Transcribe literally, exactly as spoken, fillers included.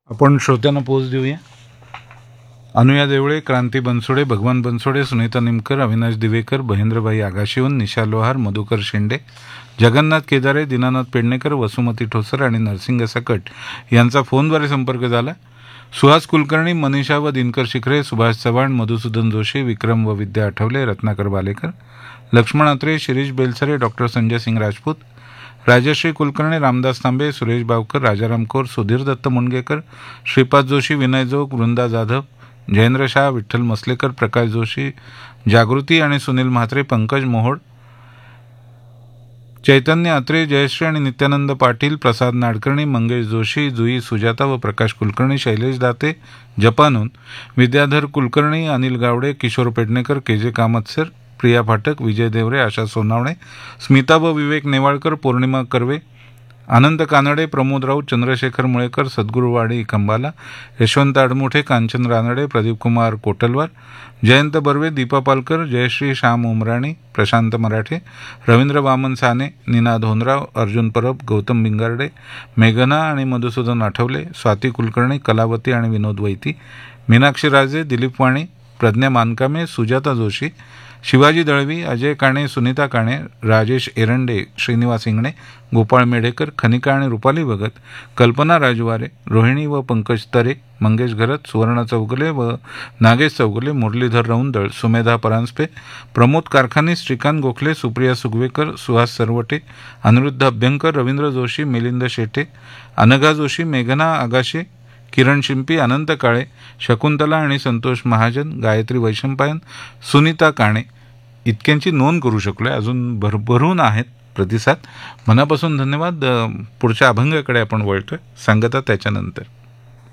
आपण श्रोत्यांना पोच देऊया. अनुया देवळे, क्रांती बनसोडे, भगवान बनसोडे, सुनीता निमकर, अविनाश दिवेकर, महेंद्रभाई आगाशिवन, निशा लोहार, मधुकर शेंडे, जगन्नाथ केदारे, दीनानाथ पेडणेकर, वसुमती ठोसर आणि नरसिंग सकट यांचा फोनद्वारे संपर्क झाला. सुहास कुलकर्णी, मनीषा व दिनकर शिखरे, सुभाष चव्हाण, मधुसूदन जोशी, विक्रम व विद्या आठवले, रत्नाकर बालेकर, लक्ष्मण अत्रे, शिरीष बेलसरे, डॉक्टर संजय सिंग राजपूत, राजश्री कुलकर्णी, रामदास तांबे, सुरेश बावकर, राजाराम कौर, सुधीर दत्त मुणगेकर, श्रीपाद जोशी, विनय जोग, वृंदा जाधव, जयेंद्र शाह, विठ्ठल मसलेकर, प्रकाश जोशी, जागृती आणि सुनील म्हात्रे, पंकज मोहोड, चैतन्य अत्रे, जयश्री आणि नित्यानंद पाटील, प्रसाद नाडकर्णी, मंगेश जोशी, जुई सुजाता व प्रकाश कुलकर्णी, शैलेश दाते, जपानहून विद्याधर कुलकर्णी, अनिल गावडे, किशोर पेडणेकर, के जे कामतसर, प्रिया फाटक, विजय देवरे, आशा सोनावणे, स्मिता व विवेक नेवाळकर, पौर्णिमा कर्वे, आनंद कानडे, प्रमोद राऊत, चंद्रशेखर मुळेकर, सद्गुरुवाडी खंबाला, यशवंत आडमुठे, कांचन रानडे, प्रदीप कुमार कोटलवार, जयंत बर्वे, दीपा पालकर, जयश्री श्याम उमराणी, प्रशांत मराठे, रवींद्र वामन साने, नीना धोनराव, अर्जुन परब, गौतम बिंगारडे, मेघना आणि मधुसूदन आठवले, स्वाती कुलकर्णी, कलावती आणि विनोद वैती, मीनाक्षी राजे, दिलीप वाणी, प्रज्ञा मानकामे, सुजाता जोशी, शिवाजी दळवी, अजय काणे, सुनीता काणे, राजेश एरंडे, श्रीनिवास इंगणे, गोपाळ मेढेकर, खनिका आणि रुपाली भगत, कल्पना राजवारे, रोहिणी व पंकज तरे, मंगेश घरत, सुवर्ण चौगुले व नागेश चौगुले, मुरलीधर रौंदळ, सुमेधा परांजपे, प्रमोद कारखानी, श्रीकांत गोखले, सुप्रिया सुगवेकर, सुहास सरवटे, अनिरुद्ध अभ्यंकर, रवींद्र जोशी, मिलिंद शेटे, अनघा जोशी, मेघना आगाशे, किरण शिंपी, अनंत काळे, शकुंतला आणि संतोष महाजन, गायत्री वैशंपायन, सुनीता काणे इतक्यांची नोंद करू शकलो आहे. अजून भरभरून आहेत प्रतिसाद. मनापासून धन्यवाद. पुढच्या अभंगाकडे आपण वळतोय, सांगता त्याच्यानंतर.